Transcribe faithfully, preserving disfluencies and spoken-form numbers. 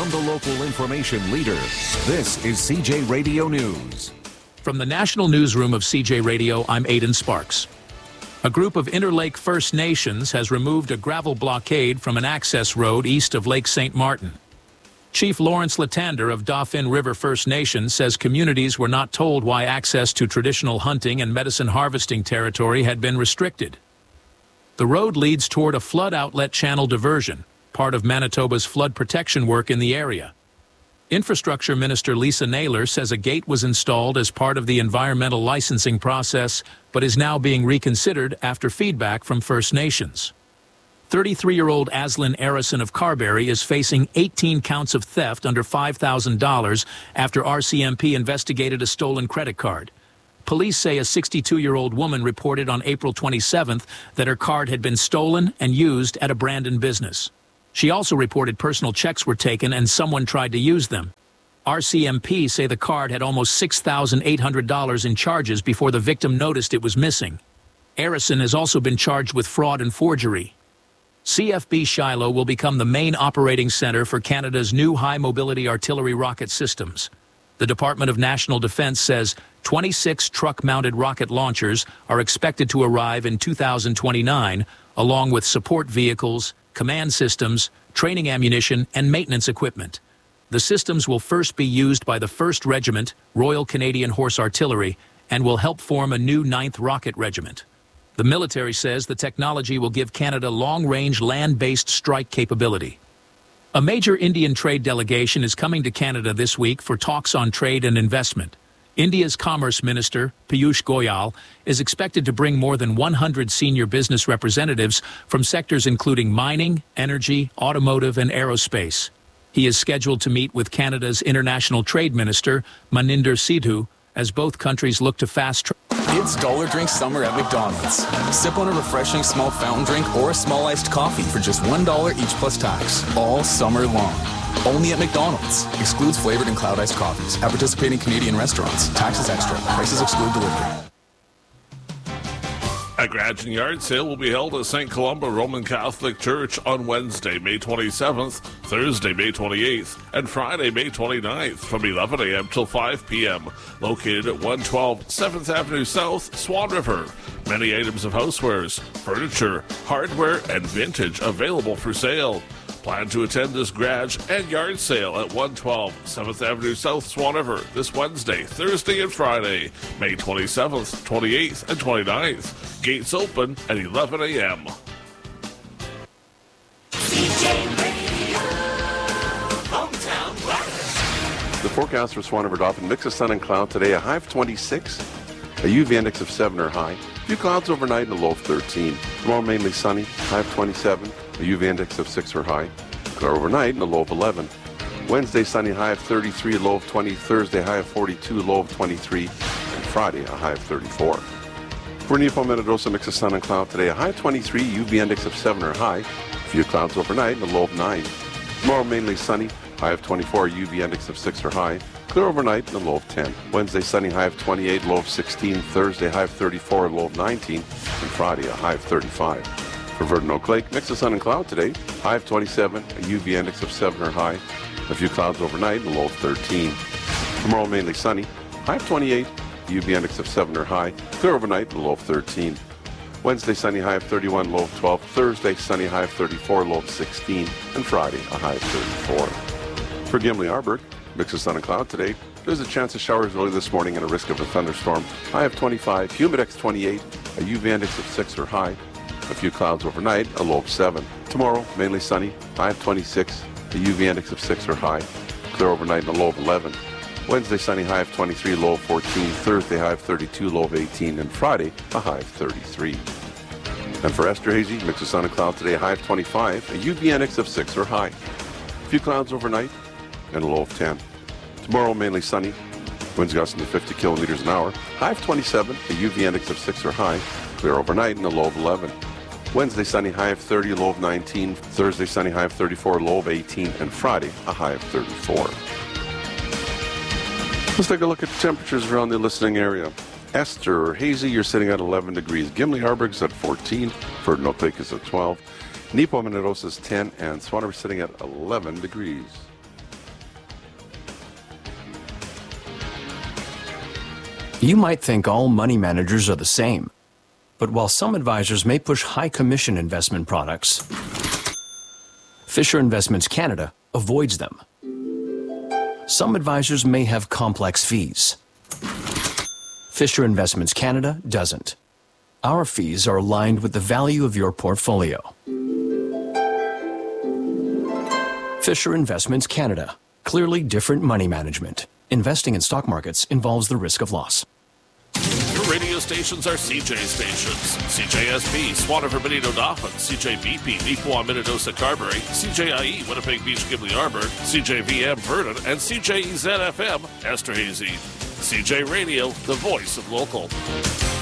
From the local information leader, this is C J Radio News. From the National Newsroom of C J Radio, I'm Aidan Sparks. A group of Interlake First Nations has removed a gravel blockade from an access road east of Lake Saint Martin. Chief Lawrence Latander of Dauphin River First Nation says communities were not told why access to traditional hunting and medicine harvesting territory had been restricted. The road leads toward a flood outlet channel diversion, part of Manitoba's flood protection work in the area. Infrastructure Minister Lisa Naylor says a gate was installed as part of the environmental licensing process, but is now being reconsidered after feedback from First Nations. thirty-three-year-old Aslyn Arison of Carberry is facing eighteen counts of theft under five thousand dollars after R C M P investigated a stolen credit card. Police say a sixty-two-year-old woman reported on April twenty-seventh that her card had been stolen and used at a Brandon business. She also reported personal checks were taken and someone tried to use them. R C M P say the card had almost six thousand eight hundred dollars in charges before the victim noticed it was missing. Arison has also been charged with fraud and forgery. C F B Shiloh will become the main operating center for Canada's new high-mobility artillery rocket systems. The Department of National Defence says twenty-six truck-mounted rocket launchers are expected to arrive in two thousand twenty-nine, along with support vehicles, command systems, training ammunition, and maintenance equipment. The systems will first be used by the first Regiment, Royal Canadian Horse Artillery, and will help form a new ninth Rocket Regiment. The military says the technology will give Canada long-range land-based strike capability. A major Indian trade delegation is coming to Canada this week for talks on trade and investment. India's Commerce Minister, Piyush Goyal, is expected to bring more than one hundred senior business representatives from sectors including mining, energy, automotive, and aerospace. He is scheduled to meet with Canada's International Trade Minister, Maninder Sidhu, as both countries look to fast-track. It's Dollar Drink Summer at McDonald's. Sip on a refreshing small fountain drink or a small iced coffee for just one dollar each plus tax, all summer long. Only at McDonald's. Excludes flavored and cloud iced coffees. At participating Canadian restaurants. Taxes extra. Prices exclude delivery. A garage and yard sale will be held at Saint Columba Roman Catholic Church on Wednesday, May twenty-seventh, Thursday, May twenty-eighth, and Friday, May twenty-ninth from eleven a.m. till five p.m. Located at one twelve seventh Avenue South, Swan River. Many items of housewares, furniture, hardware, and vintage available for sale. Plan to attend this garage and yard sale at one twelve seventh Avenue South, Swan River this Wednesday, Thursday, and Friday, May twenty-seventh, twenty-eighth, and twenty-ninth. Gates open at eleven a.m. The forecast for Swan River Dauphin, mix of sun and cloud today, a high of twenty-six, a U V index of seven or high. A few clouds overnight and a low of thirteen. Tomorrow mainly sunny, high of twenty-seven, a U V index of six or high. Clear overnight and a low of eleven. Wednesday sunny, high of thirty-three, low of twenty. Thursday high of forty-two, low of twenty-three. And Friday a high of thirty-four. For Nepo Minidosa, mix of sun and cloud today, a high of twenty-three, U V index of seven or high. A few clouds overnight and a low of nine. Tomorrow mainly sunny, high of twenty-four, U V index of six or high. Clear overnight and a low of ten. Wednesday sunny, high of twenty-eight, low of sixteen. Thursday high of thirty-four, low of nineteen. And Friday a high of thirty-five. For Verdun Oak Lake, mix of sun and cloud today, high of twenty-seven, a U V index of seven or high. A few clouds overnight and a low of thirteen. Tomorrow mainly sunny, high of twenty-eight, U V index of seven or high. Clear overnight and a low of thirteen. Wednesday sunny, high of thirty-one, low of twelve. Thursday sunny, high of thirty-four, low of sixteen. And Friday a high of thirty-four. For Gimli Arberg, mix of sun and cloud today. There's a chance of showers early this morning and a risk of a thunderstorm. High of twenty-five, humidex twenty-eight, a U V index of six or high. A few clouds overnight, a low of seven. Tomorrow, mainly sunny, high of twenty-six, a U V index of six or high. Clear overnight and a low of eleven. Wednesday sunny, high of twenty-three, low of fourteen. Thursday high of thirty-two, low of eighteen. And Friday, a high of thirty-three. And for Esterhazy, mix of sun and cloud today, high of twenty-five, a U V index of six or high. A few clouds overnight and a low of ten. Tomorrow, mainly sunny, winds gusting to fifty kilometers an hour. High of twenty-seven, a U V index of six or high. Clear overnight and a low of eleven. Wednesday sunny, high of thirty, low of nineteen. Thursday sunny, high of thirty-four, low of eighteen. And Friday, a high of thirty-four. Let's take a look at temperatures around the listening area. Esterhazy, you're sitting at eleven degrees. Gimli Arberg's at fourteen. Verdun Oak Lake is at twelve. Nepo Minidosa is ten. And Swan River sitting at eleven degrees. You might think all money managers are the same, but while some advisors may push high commission investment products, Fisher Investments Canada avoids them. Some advisors may have complex fees. Fisher Investments Canada doesn't. Our fees are aligned with the value of your portfolio. Fisher Investments Canada. Clearly different money management. Investing in stock markets involves the risk of loss. Your radio stations are C J stations. C J S P, Swan River, Benito Dauphin, C J B P, Neepawa, Minnedosa, Carberry, C J I E, Winnipeg Beach, Ghibli Arbor, C J V M, Vernon, and C J E Z F M, Esterhazy. C J Radio, the voice of local.